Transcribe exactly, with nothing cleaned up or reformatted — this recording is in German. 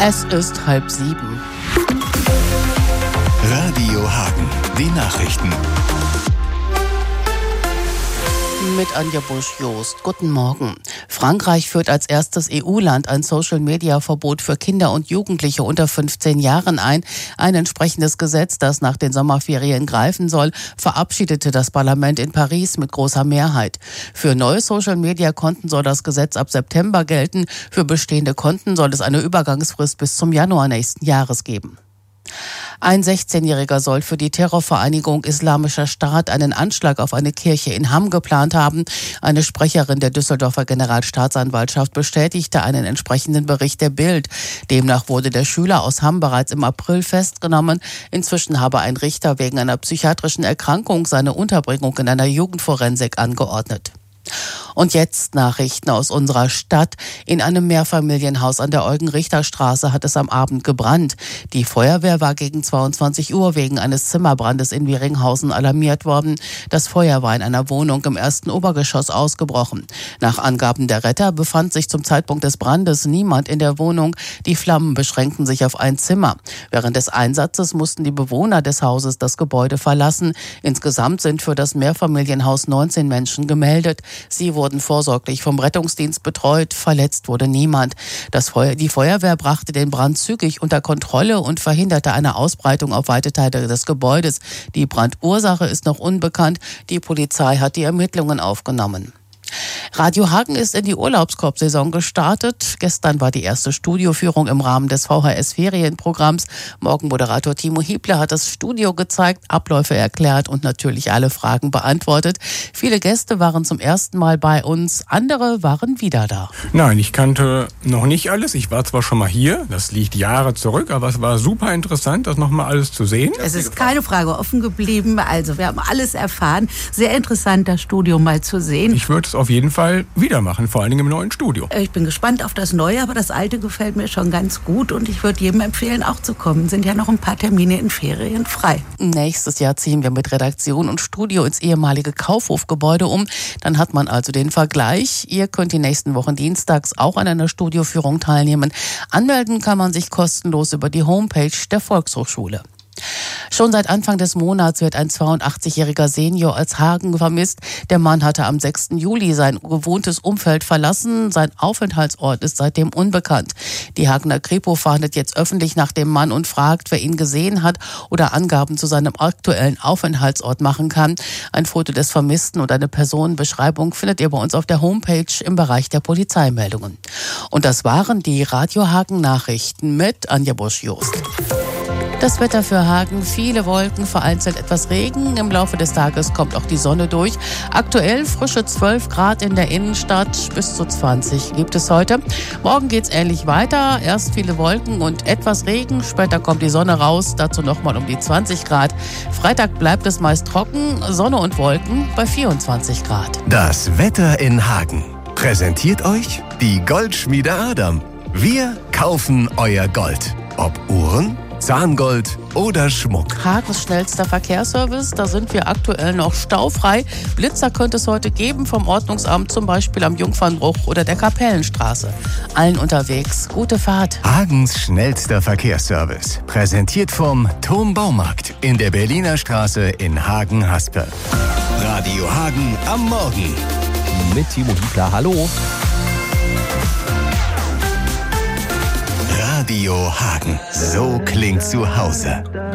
Es ist halb sieben. Radio Hagen, die Nachrichten. Mit Anja Busch-Jost. Guten Morgen. Frankreich führt als erstes E U-Land ein Social-Media-Verbot für Kinder und Jugendliche unter fünfzehn Jahren ein. Ein entsprechendes Gesetz, das nach den Sommerferien greifen soll, verabschiedete das Parlament in Paris mit großer Mehrheit. Für neue Social-Media-Konten soll das Gesetz ab September gelten. Für bestehende Konten soll es eine Übergangsfrist bis zum Januar nächsten Jahres geben. Ein sechzehnjähriger soll für die Terrorvereinigung Islamischer Staat einen Anschlag auf eine Kirche in Hamm geplant haben. Eine Sprecherin der Düsseldorfer Generalstaatsanwaltschaft bestätigte einen entsprechenden Bericht der Bild. Demnach wurde der Schüler aus Hamm bereits im April festgenommen. Inzwischen habe ein Richter wegen einer psychiatrischen Erkrankung seine Unterbringung in einer Jugendforensik angeordnet. Und jetzt Nachrichten aus unserer Stadt. In einem Mehrfamilienhaus an der Eugen-Richter-Straße hat es am Abend gebrannt. Die Feuerwehr war gegen zweiundzwanzig Uhr wegen eines Zimmerbrandes in Wieringhausen alarmiert worden. Das Feuer war in einer Wohnung im ersten Obergeschoss ausgebrochen. Nach Angaben der Retter befand sich zum Zeitpunkt des Brandes niemand in der Wohnung. Die Flammen beschränkten sich auf ein Zimmer. Während des Einsatzes mussten die Bewohner des Hauses das Gebäude verlassen. Insgesamt sind für das Mehrfamilienhaus neunzehn Menschen gemeldet. Sie wurden vorsorglich vom Rettungsdienst betreut, verletzt wurde niemand. Das Feuer, die Feuerwehr brachte den Brand zügig unter Kontrolle und verhinderte eine Ausbreitung auf weite Teile des Gebäudes. Die Brandursache ist noch unbekannt. Die Polizei hat die Ermittlungen aufgenommen. Radio Hagen ist in die Urlaubskorb-Saison gestartet. Gestern war die erste Studioführung im Rahmen des V H S-Ferienprogramms. Morgenmoderator Timo Hiebler hat das Studio gezeigt, Abläufe erklärt und natürlich alle Fragen beantwortet. Viele Gäste waren zum ersten Mal bei uns, andere waren wieder da. Nein, ich kannte noch nicht alles. Ich war zwar schon mal hier, das liegt Jahre zurück, aber es war super interessant, das nochmal alles zu sehen. Es ist keine Frage offen geblieben. Also wir haben alles erfahren. Sehr interessant, das Studio mal zu sehen. Ich würde es auf jeden Fall wieder machen, vor allen Dingen im neuen Studio. Ich bin gespannt auf das Neue, aber das Alte gefällt mir schon ganz gut und ich würde jedem empfehlen, auch zu kommen. Sind ja noch ein paar Termine in Ferien frei. Nächstes Jahr ziehen wir mit Redaktion und Studio ins ehemalige Kaufhofgebäude um. Dann hat man also den Vergleich. Ihr könnt die nächsten Wochen dienstags auch an einer Studioführung teilnehmen. Anmelden kann man sich kostenlos über die Homepage der Volkshochschule. Schon seit Anfang des Monats wird ein zweiundachtzigjähriger Senior als Hagen vermisst. Der Mann hatte am sechsten Juli sein gewohntes Umfeld verlassen. Sein Aufenthaltsort ist seitdem unbekannt. Die Hagener Kripo fahndet jetzt öffentlich nach dem Mann und fragt, wer ihn gesehen hat oder Angaben zu seinem aktuellen Aufenthaltsort machen kann. Ein Foto des Vermissten und eine Personenbeschreibung findet ihr bei uns auf der Homepage im Bereich der Polizeimeldungen. Und das waren die Radio Hagen Nachrichten mit Anja Busch-Jost. Das Wetter für Hagen, viele Wolken, vereinzelt etwas Regen. Im Laufe des Tages kommt auch die Sonne durch. Aktuell frische zwölf Grad in der Innenstadt, bis zu zwanzig gibt es heute. Morgen geht's ähnlich weiter. Erst viele Wolken und etwas Regen, später kommt die Sonne raus, dazu nochmal um die zwanzig Grad. Freitag bleibt es meist trocken, Sonne und Wolken bei vierundzwanzig Grad. Das Wetter in Hagen präsentiert euch die Goldschmiede Adam. Wir kaufen euer Gold. Ob Uhren, Zahngold oder Schmuck. Hagens schnellster Verkehrsservice, da sind wir aktuell noch staufrei. Blitzer könnte es heute geben vom Ordnungsamt, zum Beispiel am Jungfernbruch oder der Kapellenstraße. Allen unterwegs, gute Fahrt. Hagens schnellster Verkehrsservice, präsentiert vom Turmbaumarkt in der Berliner Straße in Hagen-Haspe. Radio Hagen am Morgen. Mit Timo Hiebler, hallo. Radio Hagen, so klingt zu Hause.